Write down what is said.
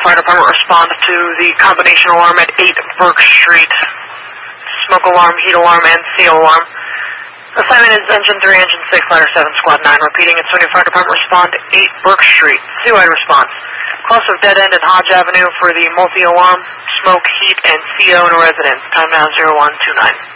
Fire Department respond to the combination alarm at 8 Burke Street. Smoke alarm, heat alarm, and CO alarm. Assignment is Engine 3, Engine 6, Ladder 7, Squad 9. Repeating, it's 20 Fire Department respond to 8 Burke Street. CO response. Close of Dead End and Hodge Avenue for the multi-alarm, smoke, heat, and CO in a residence. Time now 0129.